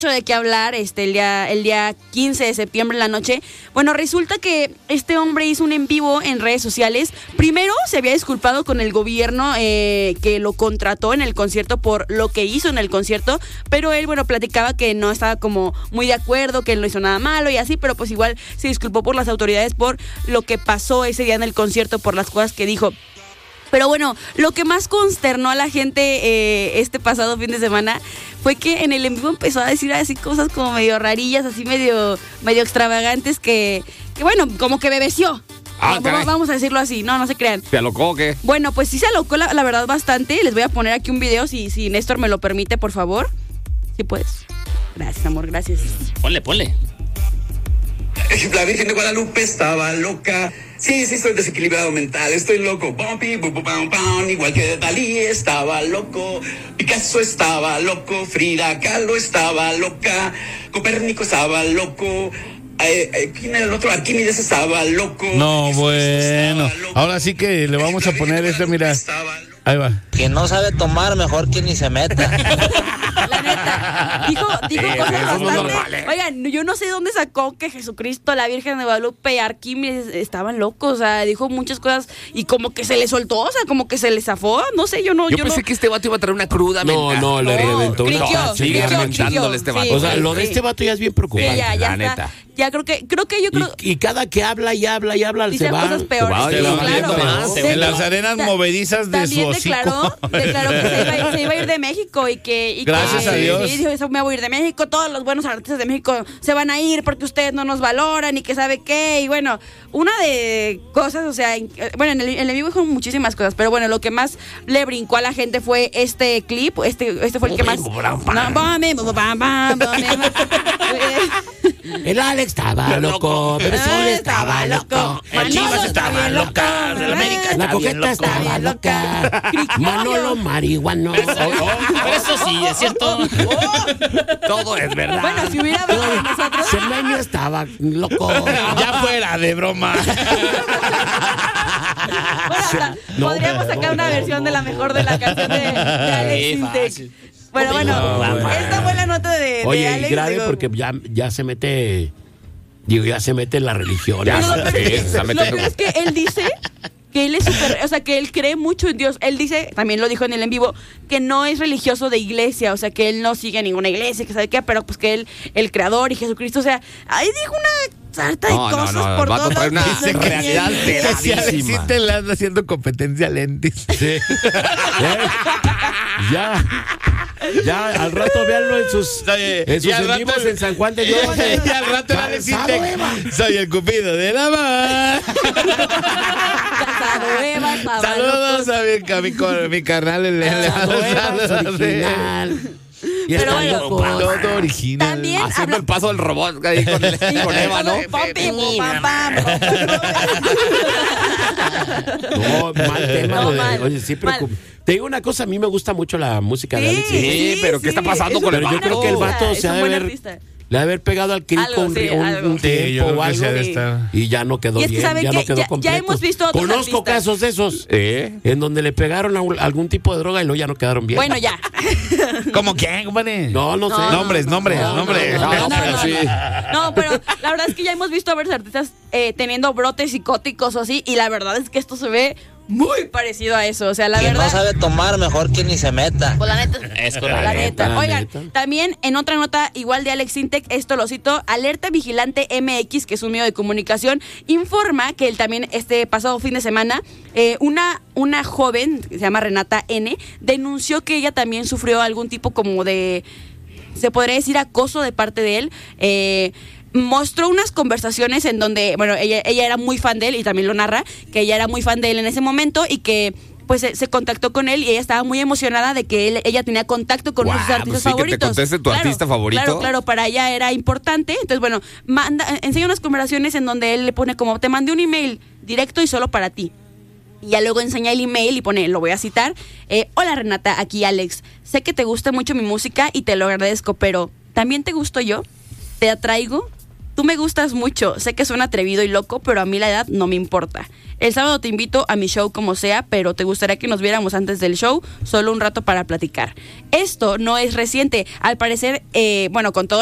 de qué hablar el día 15 de septiembre en la noche. Bueno, resulta que este hombre hizo un en vivo en redes sociales. Primero se había disculpado con el gobierno que lo contrató en el concierto por lo que hizo en el concierto, pero él, bueno, platicaba que no estaba como muy de acuerdo, que él no hizo nada malo y así, pero pues igual se disculpó por las autoridades por lo que pasó ese día en el concierto, por las cosas que dijo. Pero bueno, lo que más consternó a la gente este pasado fin de semana fue que en el en vivo empezó a decir así cosas como medio rarillas, así medio extravagantes que bueno, como que bebeció. Vamos a decirlo así, no se crean. ¿Se alocó o qué? Bueno, pues sí se alocó la verdad bastante. Les voy a poner aquí un video si Néstor me lo permite, por favor. Sí puedes. Gracias, amor, gracias. Ponle. La Virgen de Guadalupe estaba loca. Sí, estoy desequilibrado mental, estoy loco. Igual que Dalí estaba loco, Picasso estaba loco, Frida Kahlo estaba loca, Copérnico estaba loco. ¿Quién era el otro? Arquímedes estaba loco. No, bueno. Ahora sí que le vamos a poner mira. Ahí va. Quien no sabe tomar, mejor que ni se meta. La neta, dijo cosas bastante. Oigan, yo no sé dónde sacó que Jesucristo, la Virgen de Guadalupe y Arquímedes estaban locos. O sea, dijo muchas cosas y como que se le soltó, o sea, como que se le zafó. No sé, yo pensé que este vato iba a traer una cruda. No, le reventó una. Sigue reventándole este vato. Sí, o sea, lo de este vato ya es bien preocupante. Ya la está. neta. Ya creo que. Y cada que habla y habla, dice se va. cosas peores. En las arenas movedizas de su hocico. Declaró que se iba a ir de México y que gracias a Dios. Sí, dijo, me voy a ir de México, todos los buenos artistas de México se van a ir porque ustedes no nos valoran y que sabe qué. Y bueno, una de cosas, o sea, bueno, en el vivo dijo muchísimas cosas, pero bueno, lo que más le brincó a la gente fue este clip, este fue el que más. El Alex estaba loco, pero Sol estaba loco, el Chivas estaba loca, el América la Coqueta estaba loca, Manolo marihuano. Eso sí, es cierto. Todo es verdad. Bueno, si hubiera hablado de nosotros. Cermeño estaba loco. Ya fuera de broma. Bueno, podríamos sacar una versión de la mejor de la canción de Alex Intec. Bueno, esta fue la nota de Oye, Alex. Y grave porque ya se mete. Ya se mete en la religión. Lo que es que él dice que él es súper, o sea, que él cree mucho en Dios. Él dice, también lo dijo en el en vivo, que no es religioso de iglesia, o sea, que él no sigue ninguna iglesia, que sabe qué, pero pues que él, el creador y Jesucristo, o sea, ahí dijo una sarta de cosas por todos lados. Una realidad alteradísima. Sí le anda haciendo competencia a Lentis. Sí. Ya, al rato véanlo en sus en vivos en San Juan de Dios. Y al rato va a decirte, soy el cupido de la mar. Saludos a mi carnal original. Y pero bueno, todo original. También haciendo el paso del robot ahí con Eva, ¿no? No, mal tema. Oye, sí preocupa. Te digo una cosa, a mí me gusta mucho la música de Alex. Sí, pero ¿qué está pasando con el vato? Yo creo que el vato se ha de haber pegado al crico un tiempo o algo y ya no quedó bien, ya no quedó completo. Ya hemos visto otros Conozco artistas. casos de esos en donde le pegaron algún tipo de droga y luego ya no quedaron bien. Bueno, ya. ¿Cómo quién, compadre? No sé. Nombres. No, pero la verdad es que ya hemos visto a varios artistas teniendo brotes psicóticos o así, y la verdad es que esto se ve muy parecido a eso, o sea, la Quien verdad. no sabe tomar, mejor que ni se meta. Pues la neta. Es correcto. La neta. Oigan, también en otra nota, igual de Alex Intec, esto lo cito, Alerta Vigilante MX, que es un medio de comunicación, informa que él también este pasado fin de semana, una joven, que se llama Renata N., denunció que ella también sufrió algún tipo como de, se podría decir, acoso de parte de él. Mostró unas conversaciones en donde, bueno, ella era muy fan de él y también lo narra, que ella era muy fan de él en ese momento y que pues se contactó con él y ella estaba muy emocionada de que ella tenía contacto con uno de sus artistas favoritos. Que te conteste tu artista favorito. Claro, para ella era importante. Entonces, bueno, enseña unas conversaciones en donde él le pone como, te mandé un email directo y solo para ti. Y ya luego enseña el email y pone, lo voy a citar, hola Renata, aquí Alex, sé que te gusta mucho mi música y te lo agradezco, pero ¿también te gusto yo? ¿Te atraigo? tú me gustas mucho. Sé que suena atrevido y loco, pero a mí la edad no me importa. El sábado te invito a mi show como sea, pero te gustaría que nos viéramos antes del show, solo un rato para platicar. Esto no es reciente. Al parecer, con todo